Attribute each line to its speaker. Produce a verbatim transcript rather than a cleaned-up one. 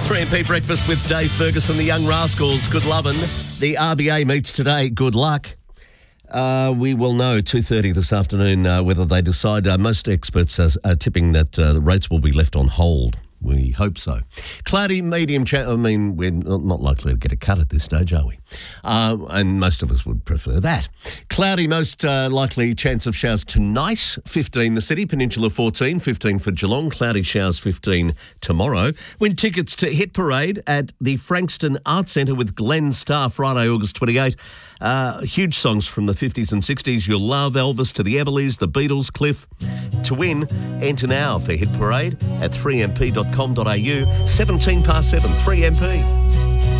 Speaker 1: three M P Breakfast with Dave Ferguson, the Young Rascals, good lovin'. The R B A meets today, good luck. Uh, we will know two thirty this afternoon uh, whether they decide. Uh, most experts are, are tipping that uh, the rates will be left on hold. We hope so. Cloudy, medium chance. I mean, we're not likely to get a cut at this stage, are we? Uh, and most of us would prefer that. Cloudy, most uh, likely chance of showers tonight, fifteen the city, Peninsula fourteen, fifteen for Geelong, cloudy showers fifteen tomorrow. Win tickets to Hit Parade at the Frankston Arts Centre with Glenn Starr, Friday, August twenty-eighth. Uh, huge songs from the fifties and sixties. You'll love Elvis, to the Everleys, the Beatles, Cliff. To win, enter now for Hit Parade at three m p dot com dot a u. seventeen past seven, three M P.